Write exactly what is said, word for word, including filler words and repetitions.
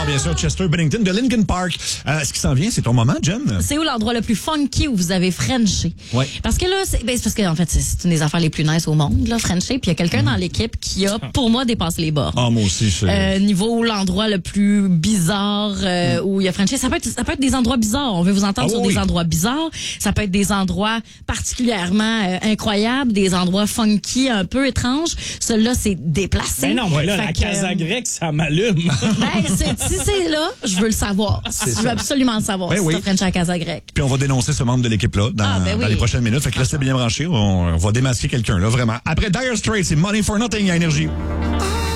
Ah, bien sûr, Chester Bennington de Linkin Park. Euh, ce qui s'en vient, c'est ton moment, Jen? C'est où l'endroit le plus funky où vous avez Frenché? Ouais. Parce que là, c'est, ben, c'est parce que, en fait, c'est, c'est une des affaires les plus nice au monde, là, Frenché. Puis il y a quelqu'un dans l'équipe qui a, pour moi, dépassé les bords. Ah, moi aussi, c'est... Euh, niveau l'endroit le plus bizarre euh, mm. où il y a Frenché. Ça peut être, ça peut être des endroits bizarres. On veut vous entendre ah, sur oui. des endroits bizarres. Ça peut être des endroits particulièrement euh, incroyables, des endroits funky un peu étranges. Celui-là, c'est déplacé. Ben non, mais là, fait la que, Casa Grecque, ça m'allume. Ben, c'est, si c'est là, je veux le savoir. C'est je veux ça. absolument le savoir. Ben si oui. t'as Frenché à Casa Grecque. Puis on va dénoncer ce membre de l'équipe-là dans, Ah, ben oui. dans les prochaines minutes. Fait que restez bien branchés. On, on va démasquer quelqu'un, là, vraiment. Après Dire Straits, c'est Money for Nothing à Énergie.